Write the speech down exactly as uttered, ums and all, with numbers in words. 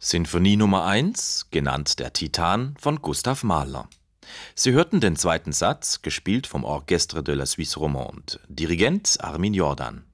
Sinfonie Nummer eins, genannt der Titan von Gustav Mahler. Sie hörten den zweiten Satz, gespielt vom Orchestre de la Suisse Romande. Dirigent Armin Jordan.